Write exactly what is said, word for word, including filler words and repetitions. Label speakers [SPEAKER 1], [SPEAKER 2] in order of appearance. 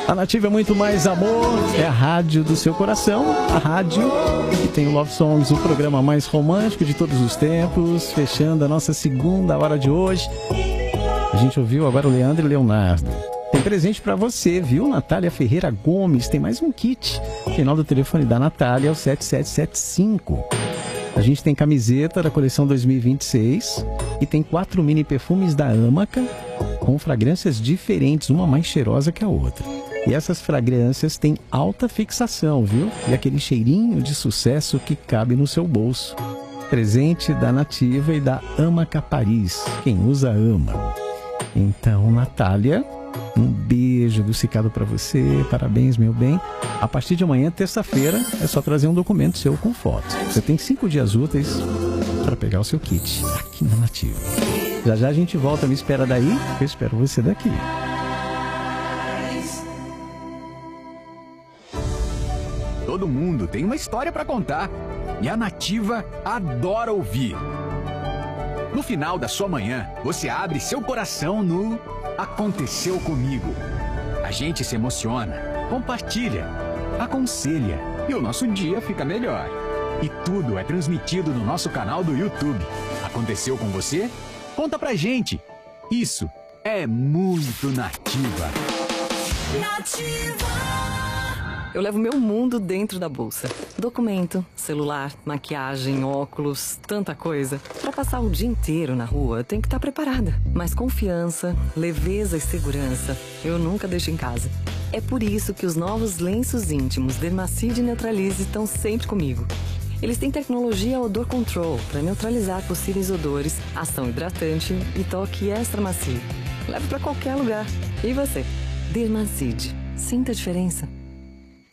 [SPEAKER 1] A Nativa é muito mais amor, é a rádio do seu coração, a rádio que tem o Love Songs, o programa mais romântico de todos os tempos, fechando a nossa segunda hora de hoje. A gente ouviu agora o Leandro e Leonardo. Tem presente pra você, viu? Natália Ferreira Gomes, tem mais um kit. O final do telefone da Natália é o sete sete sete cinco. A gente tem camiseta da coleção dois mil e vinte e seis e tem quatro mini perfumes da Amaca com fragrâncias diferentes, uma mais cheirosa que a outra. E essas fragrâncias têm alta fixação, viu? E aquele cheirinho de sucesso que cabe no seu bolso. Presente da Nativa e da Amaca Paris. Quem usa, ama. Então, Natália, um beijo adocicado pra você. Parabéns, meu bem. A partir de amanhã, terça-feira, é só trazer um documento seu com foto. Você tem cinco dias úteis para pegar o seu kit aqui na Nativa. Já já a gente volta. Me espera daí, eu espero você daqui.
[SPEAKER 2] Todo mundo tem uma história para contar e a Nativa adora ouvir. No final da sua manhã, você abre seu coração no Aconteceu Comigo. A gente se emociona, compartilha, aconselha e o nosso dia fica melhor. E tudo é transmitido no nosso canal do YouTube. Aconteceu com você? Conta pra gente. Isso é muito Nativa.
[SPEAKER 3] Nativa. Eu levo meu mundo dentro da bolsa. Documento, celular, maquiagem, óculos, tanta coisa. Pra passar o dia inteiro na rua, tem que estar preparada. Mas confiança, leveza e segurança, eu nunca deixo em casa. É por isso que os novos lenços íntimos Dermacide e Neutralize estão sempre comigo. Eles têm tecnologia Odor Control para neutralizar possíveis odores, ação hidratante e toque extra macio. Leve para qualquer lugar. E você? Dermacide. Sinta a diferença.